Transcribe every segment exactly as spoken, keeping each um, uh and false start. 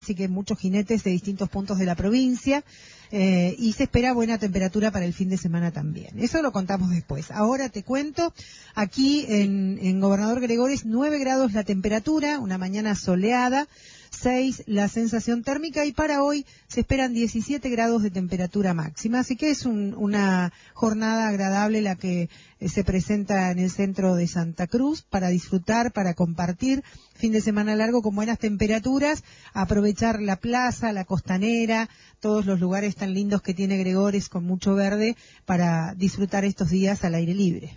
así que muchos jinetes de distintos puntos de la provincia, eh, y se espera buena temperatura para el fin de semana también. Eso lo contamos después. Ahora te cuento, aquí en, en Gobernador Gregores, nueve grados la temperatura, una mañana soleada, seis la sensación térmica, y para hoy se esperan diecisiete grados de temperatura máxima, así que es un, una jornada agradable la que eh, se presenta en el centro de Santa Cruz para disfrutar, para compartir, fin de semana largo con buenas temperaturas, aprovechar la plaza, la costanera, todos los lugares tan lindos que tiene Gregores con mucho verde para disfrutar estos días al aire libre.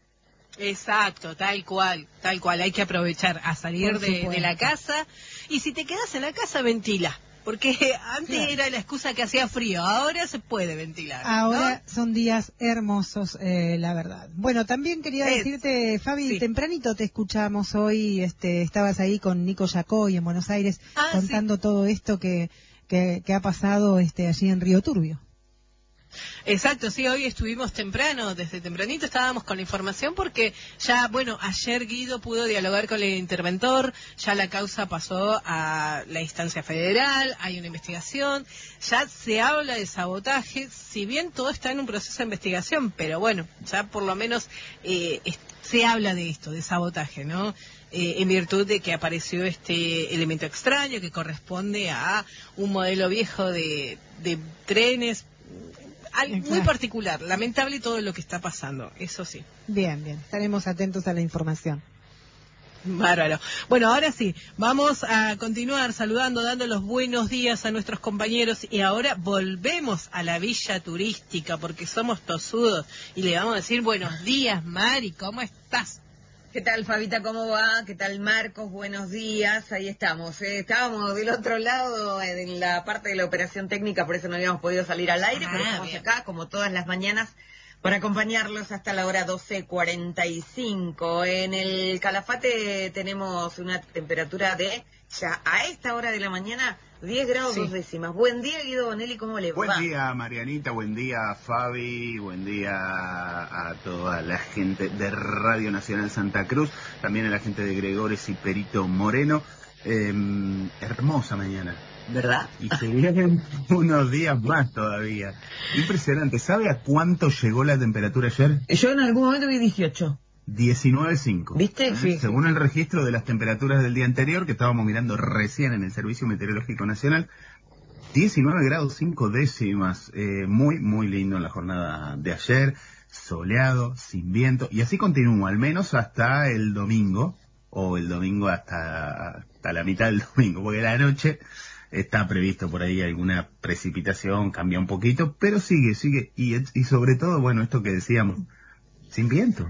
Exacto, tal cual, tal cual, hay que aprovechar a salir de, de la casa, y si te quedas en la casa, ventila, porque antes claro. era la excusa que hacía frío, ahora se puede ventilar. Ahora ¿no? son días hermosos, eh, la verdad. Bueno, también quería es, decirte, Fabi, sí. tempranito te escuchamos hoy, este, estabas ahí con Nico Yacoy en Buenos Aires, ah, contando sí. todo esto que, que, que ha pasado este, allí en Río Turbio. Exacto, sí, hoy estuvimos temprano, desde tempranito estábamos con la información porque ya, bueno, ayer Guido pudo dialogar con el interventor, ya la causa pasó a la instancia federal, hay una investigación, ya se habla de sabotaje, si bien todo está en un proceso de investigación, pero bueno, ya por lo menos eh, se habla de esto, de sabotaje, ¿no? Eh, en virtud de que apareció este elemento extraño que corresponde a un modelo viejo de, de trenes, muy particular, lamentable todo lo que está pasando, eso sí. Bien, bien, estaremos atentos a la información. Bárbaro. Bueno, ahora sí, vamos a continuar saludando, dando los buenos días a nuestros compañeros, y ahora volvemos a la villa turística porque somos tosudos y le vamos a decir buenos días, Mari, ¿cómo estás? ¿Qué tal, Fabita? ¿Cómo va? ¿Qué tal, Marcos? Buenos días. Ahí estamos. Eh, estábamos del otro lado, eh, en la parte de la operación técnica, por eso no habíamos podido salir al aire, ah, pero estamos bien. Acá, como todas las mañanas, para acompañarlos hasta la hora doce cuarenta y cinco. En el Calafate tenemos una temperatura de, ya a esta hora de la mañana, diez grados sí. dos décimas. Buen día, Guido Bonelli, ¿cómo le va? Buen día, Marianita, buen día, Fabi, buen día a toda la gente de Radio Nacional Santa Cruz, también a la gente de Gregores y Perito Moreno. Eh, hermosa mañana. ¿Verdad? Y se vienen unos días más todavía. Impresionante. ¿Sabe a cuánto llegó la temperatura ayer? Yo en algún momento vi dieciocho. diecinueve punto cinco. ¿Viste? ¿Eh? Sí, Según sí. el registro de las temperaturas del día anterior, que estábamos mirando recién en el Servicio Meteorológico Nacional, diecinueve grados cinco décimas. Eh, muy, muy lindo en la jornada de ayer. Soleado, sin viento. Y así continúa, al menos hasta el domingo. O el domingo hasta, hasta la mitad del domingo. Porque la noche está previsto por ahí alguna precipitación, cambia un poquito. Pero sigue, sigue. Y, y sobre todo, bueno, esto que decíamos, sin viento.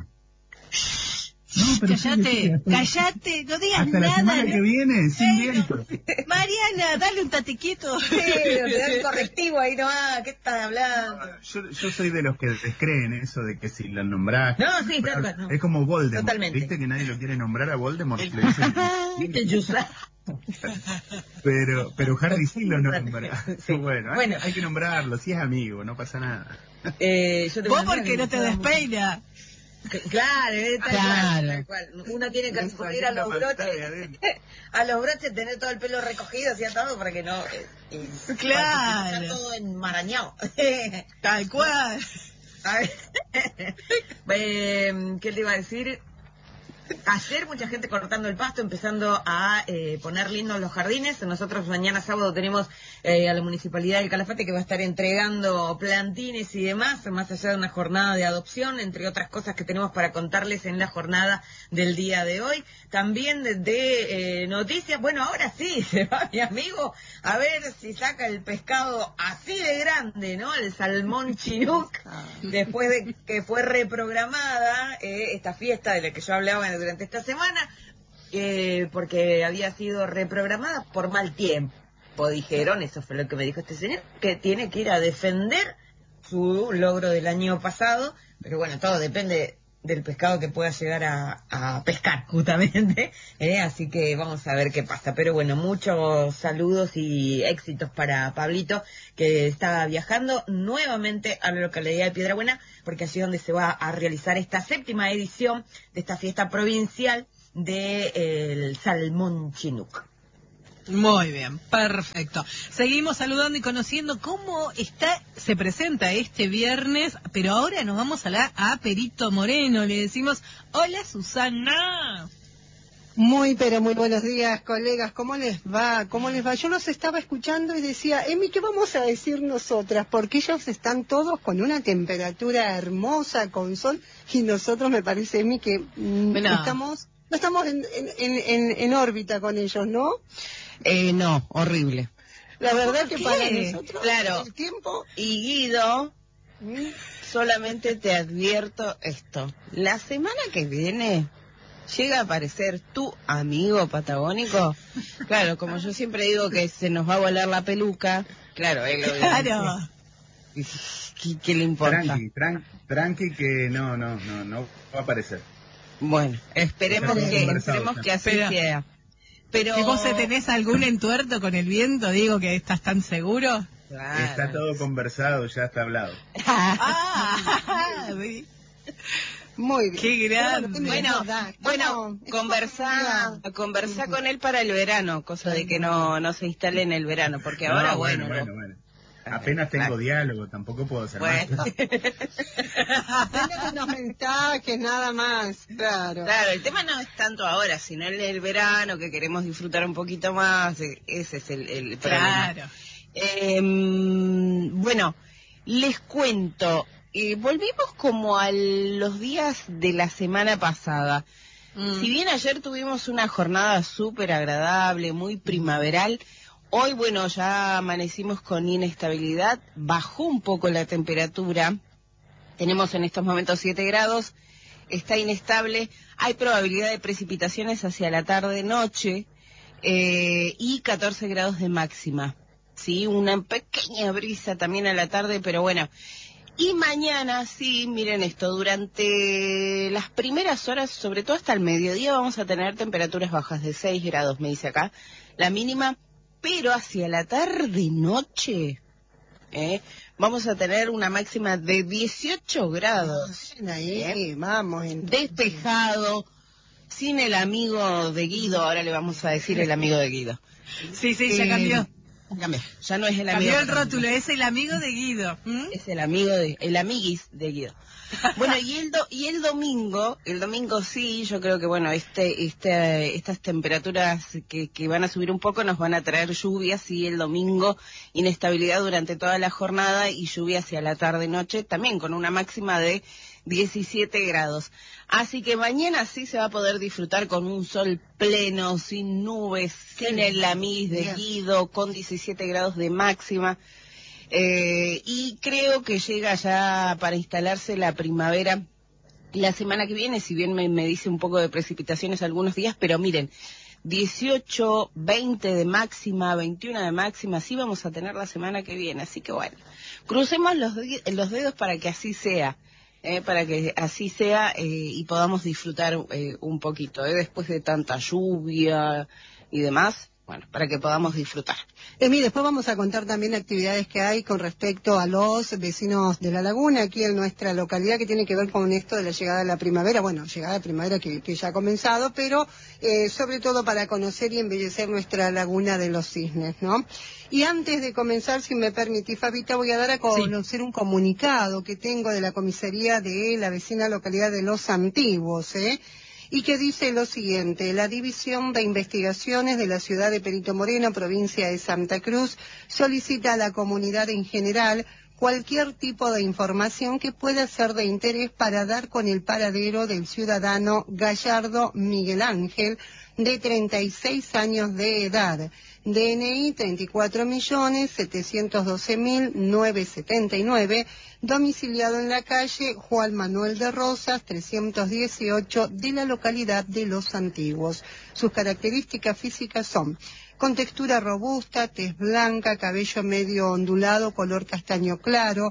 No, pero cállate, sigue, sigue, hasta, cállate, no digas hasta nada. Hasta la semana ¿no? que viene, sin Pero, viento. Mariana, dale un tate quieto. Sí, te da el correctivo ahí nomás, ¿qué estás hablando? No, yo, yo soy de los que descreen eso de que si lo nombrás... No, sí, claro, no. Es como Voldemort, totalmente. ¿Viste que nadie lo quiere nombrar a Voldemort? Le dicen, pero, pero Harry sí lo nombra. Sí. Bueno, hay, bueno, hay que nombrarlo, si es amigo, no pasa nada. Eh, yo Vos porque no te despeina. Claro, tal claro. Cual, tal cual. Uno tiene que ir a los broches, a los broches tener todo el pelo recogido, así atado para que no, eh, claro, está todo enmarañado. Tal cual. A ver, eh, ¿qué le iba a decir? Ayer mucha gente cortando el pasto, empezando a eh, poner lindos los jardines. Nosotros mañana sábado tenemos eh, a la Municipalidad del Calafate que va a estar entregando plantines y demás, más allá de una jornada de adopción, entre otras cosas que tenemos para contarles en la jornada del día de hoy. También de, de eh, noticias, bueno, ahora sí, se va mi amigo a ver si saca el pescado así de grande, ¿no? El salmón chinook, después de que fue reprogramada eh, esta fiesta de la que yo hablaba en durante esta semana, eh, porque había sido reprogramada por mal tiempo, dijeron, eso fue lo que me dijo este señor, que tiene que ir a defender su logro del año pasado, pero bueno, todo depende del pescado que pueda llegar a, a pescar, justamente, eh, así que vamos a ver qué pasa, pero bueno, muchos saludos y éxitos para Pablito, que está viajando nuevamente a la localidad de Piedrabuena, porque allí es donde se va a realizar esta séptima edición de esta fiesta provincial del de, eh, Salmón Chinook. Muy bien, perfecto. Seguimos saludando y conociendo cómo está, se presenta este viernes, pero ahora nos vamos a la a Perito Moreno. Le decimos, hola Susana. Muy, pero muy buenos días, colegas. ¿Cómo les va? ¿Cómo les va? Yo los estaba escuchando y decía, Emi, ¿qué vamos a decir nosotras? Porque ellos están todos con una temperatura hermosa, con sol, y nosotros, me parece, Emi, que mm, Bueno. estamos, no estamos en, en, en, en órbita con ellos, ¿no? Eh, no, horrible. La verdad que ¿Qué? para nosotros Claro. el tiempo... Y Guido, ¿Mm? solamente te advierto esto. La semana que viene llega a aparecer tu amigo patagónico. Claro, como yo siempre digo que se nos va a volar la peluca. Claro, él obviamente. Claro. ¿Qué, qué le importa? Tranqui, tran- tranqui que no, no, no, no va a aparecer. Bueno, esperemos Está todo que, conversado esperemos ya. que así Pero- sea. Pero... ¿Y vos tenés algún entuerto con el viento? Digo que estás tan seguro. Claro. Está todo conversado, ya está hablado. Ah, sí. Muy bien. Qué grande. Pero Bueno, es verdad, bueno, estamos- estamos conversá, en conversá Ujú. con él para el verano, cosa de que no, no se instale en el verano, porque ahora, No, bueno, bueno, lo- bueno. Apenas tengo diálogo, tampoco puedo hacer bueno. más. Apenas unos mensajes, nada más, claro. Claro, el tema no es tanto ahora, sino en el verano, que queremos disfrutar un poquito más, eh, ese es el, el problema. Claro. Eh, bueno, les cuento, eh, volvimos como a los días de la semana pasada. Mm. Si bien ayer tuvimos una jornada súper agradable, muy primaveral, hoy, bueno, ya amanecimos con inestabilidad, bajó un poco la temperatura, tenemos en estos momentos siete grados, está inestable, hay probabilidad de precipitaciones hacia la tarde-noche eh, y catorce grados de máxima, ¿sí? Una pequeña brisa también a la tarde, pero bueno. Y mañana, sí, miren esto, durante las primeras horas, sobre todo hasta el mediodía, vamos a tener temperaturas bajas de seis grados, me dice acá, la mínima, pero hacia la tarde-noche, ¿eh? Vamos a tener una máxima de dieciocho grados. Bien ahí, ¿eh? vamos. entonces. Despejado, sin el amigo de Guido, ahora le vamos a decir el amigo de Guido. Sí, sí, ya Eh, cambió. Cambió, ya no es el amigo. Cambió el patagónico. rótulo, es el amigo de Guido. ¿Mm? Es el amigo de, el amiguis de Guido. Bueno, y el do, y el domingo, el domingo sí, yo creo que bueno, este, este, estas temperaturas que, que van a subir un poco nos van a traer lluvias, y el domingo inestabilidad durante toda la jornada y lluvia hacia la tarde noche, también con una máxima de diecisiete grados. Así que mañana sí se va a poder disfrutar con un sol pleno, sin nubes, sin el amiguis de Bien. Guido, con diecisiete grados de máxima. Eh, y creo que llega ya para instalarse la primavera la semana que viene, si bien me, me dice un poco de precipitaciones algunos días, pero miren, dieciocho, veinte de máxima, veintiuno de máxima, sí vamos a tener la semana que viene, así que bueno, crucemos los, de- los dedos para que así sea, eh, para que así sea eh, y podamos disfrutar eh, un poquito, eh, después de tanta lluvia y demás, bueno, para que podamos disfrutar. Emi, después vamos a contar también actividades que hay con respecto a los vecinos de la laguna, aquí en nuestra localidad, que tiene que ver con esto de la llegada de la primavera, bueno, llegada de primavera que, que ya ha comenzado, pero eh, sobre todo para conocer y embellecer nuestra laguna de los cisnes, ¿no? Y antes de comenzar, si me permitís, Fabita, voy a dar a conocer un comunicado que tengo de la comisaría de la vecina localidad de Los Antiguos, ¿eh? Y que dice lo siguiente: la División de Investigaciones de la ciudad de Perito Moreno, provincia de Santa Cruz, solicita a la comunidad en general cualquier tipo de información que pueda ser de interés para dar con el paradero del ciudadano Gallardo Miguel Ángel, de treinta y seis años de edad, D N I treinta y cuatro millones setecientos doce mil novecientos setenta y nueve, domiciliado en la calle Juan Manuel de Rosas trescientos dieciocho de la localidad de Los Antiguos. Sus características físicas son: con textura robusta, tez blanca, cabello medio ondulado, color castaño claro,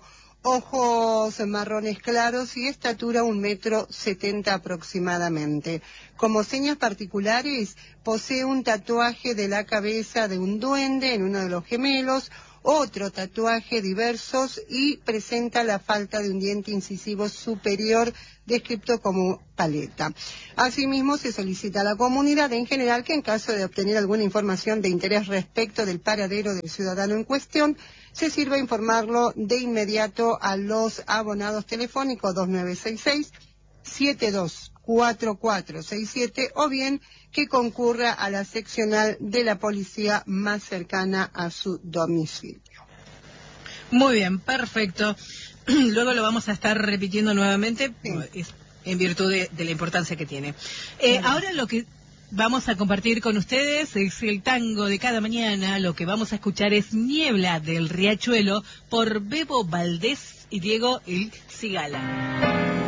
ojos marrones claros y estatura un metro setenta aproximadamente. Como señas particulares, posee un tatuaje de la cabeza de un duende en uno de los gemelos, otro tatuaje diversos y presenta la falta de un diente incisivo superior descrito como paleta. Asimismo, se solicita a la comunidad en general que en caso de obtener alguna información de interés respecto del paradero del ciudadano en cuestión, se sirva informarlo de inmediato a los abonados telefónicos dos nueve seis seis, siete dos cuatro cuatro seis siete o bien que concurra a la seccional de la policía más cercana a su domicilio. Muy bien, perfecto. Luego lo vamos a estar repitiendo nuevamente, sí, en virtud de, de la importancia que tiene. Eh, claro. Ahora lo que vamos a compartir con ustedes es el tango de cada mañana. Lo que vamos a escuchar es Niebla del Riachuelo por Bebo Valdés y Diego El Cigala.